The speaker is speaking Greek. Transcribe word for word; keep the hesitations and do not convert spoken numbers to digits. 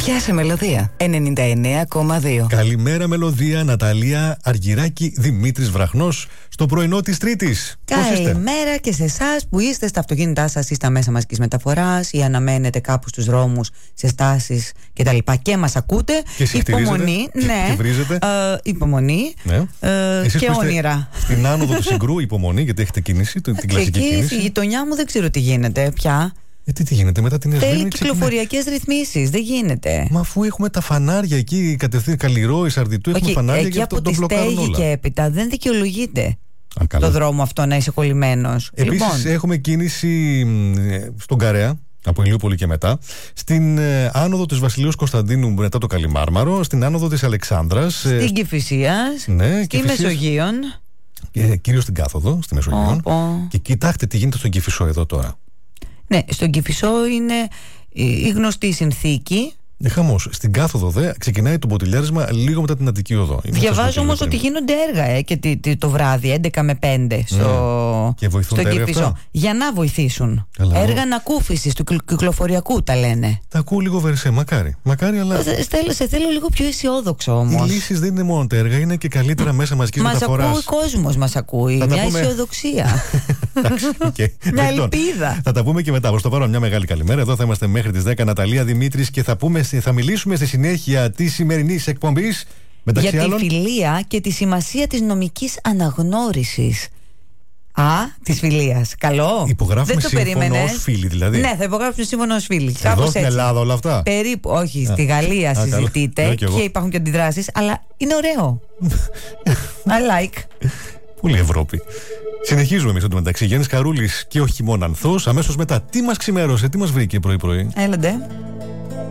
Πιάσε μελωδία ενενήντα εννέα κόμμα δύο. Καλημέρα μελωδία, Ναταλία Αργυράκη, Δημήτρης Βραχνός, στο πρωινό της Τρίτης. Καλημέρα και σε εσάς που είστε στα αυτοκίνητά σας ή στα μέσα μαζικής μεταφοράς ή αναμένετε κάπου στους δρόμους, σε στάσεις κτλ. Και, και μας ακούτε. Και υπομονή, και, ναι. Και βρίζετε. Ε, υπομονή ναι. ε, και όνειρα. Στην άνοδο του Συγκρού, υπομονή, γιατί έχετε κίνηση, την και κλασική εκεί, κίνηση. Στη γειτονιά μου δεν ξέρω τι γίνεται πια. Ε, τι, τι γίνεται μετά την Εσβήνη. Θέλει κυκλοφοριακές ρυθμίσεις, δεν γίνεται. Μα αφού έχουμε τα φανάρια εκεί, κατευθείαν Καλλιρό, Ισαρδιτού, έχουμε Όχι, φανάρια εκεί και από το, τη τον μπλοκάρουν στέγη όλα. και έπειτα δεν δικαιολογείται Α, το δρόμο αυτό να είσαι κολλημένος. Επίσης Λοιπόν, έχουμε κίνηση στον Καρέα, από Ηλιούπολη και μετά, στην ε, άνοδο της Βασιλείου Κωνσταντίνου μετά το Καλιμάρμαρο, στην άνοδο της Αλεξάνδρας, στην Κηφισίας, ναι, στη Κηφισίας, Μεσογείον. ε, κυρίως στην Κάθοδο, στη Μεσογείον. Oh, oh. Και κοιτάξτε τι γίνεται στον Κηφισό εδώ τώρα. Ναι, στον Κηφισό είναι η γνωστή συνθήκη. Ε, χαμός. Στην Κάθοδο δε ξεκινάει το μποτιλιάρισμα λίγο μετά την Αττική Οδό. Διαβάζω όμως ότι γίνονται έργα ε, και τη, τη, το βράδυ έντεκα με πέντε στο, και βοηθούν στον τα έργα Κηφισό. αυτά? Για να βοηθήσουν. Καλά, έργα ανακούφισης του κυκλοφοριακού τα λένε. Τα ακούω λίγο βερσέ, μακάρι. Μακάρι, αλλά. Θέλω, σε θέλω λίγο πιο αισιόδοξο όμως. Οι λύσεις δεν είναι μόνο τα έργα, είναι και καλύτερα μέσα μαζικής μεταφοράς. Μας ακούει ο κόσμος, μας ακούει. Θα μια πούμε... αισιοδοξία. Okay. Μια λοιπόν, ελπίδα. Θα τα πούμε και μετά. Προς το παρόν, μια μεγάλη καλημέρα. Εδώ θα είμαστε μέχρι τις δέκα, Ναταλία Δημήτρης, και θα, πούμε, θα μιλήσουμε στη συνέχεια της σημερινής εκπομπής. Για άλλων... τη φιλία και τη σημασία της νομικής αναγνώρισης. Α, της φιλίας. Καλό. Υπογράφουμε δεν το σύμφωνο ως φίλοι, δηλαδή. Ναι, θα υπογράψουμε σύμφωνο ως φίλοι. Εδώ στην Ελλάδα όλα αυτά. Περίπου, όχι, στη Γαλλία α, συζητείτε και, και υπάρχουν και αντιδράσεις, αλλά είναι ωραίο. I like. Πολύ Ευρώπη. Συνεχίζουμε εμείς εντωμεταξύ. Γιάννης Καρούλης και ο χειμώνα Ανθός. Αμέσως μετά, τι μας ξημέρωσε, τι μας βρήκε πρωί-πρωί. Έλαντε.